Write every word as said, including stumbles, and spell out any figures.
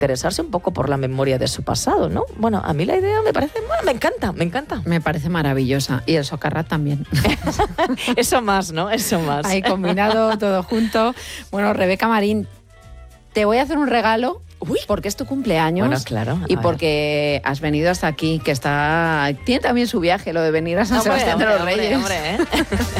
interesarse un poco por la memoria de su pasado, ¿no? Bueno, a mí la idea me parece, bueno, me encanta, me encanta. Me parece maravillosa. Y el socarrat también. Eso más, ¿no? Eso más. Ahí combinado, todo junto. Bueno, Rebeca Marín, te voy a hacer un regalo. Uy. Porque es tu cumpleaños. Bueno, claro. Y ver. porque has venido hasta aquí, que está... Tiene también su viaje, lo de venir a San Hombre, Sebastián hombre, de los Reyes. Hombre, hombre, ¿eh?